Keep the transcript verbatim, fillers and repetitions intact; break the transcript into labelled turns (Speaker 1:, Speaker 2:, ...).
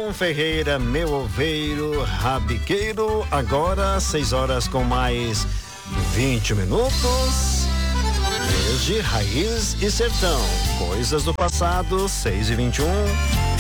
Speaker 1: João Ferreira, meu oveiro rabiqueiro. Agora seis horas com mais vinte minutos. Desde Raiz e Sertão, coisas do passado, seis e vinte e um.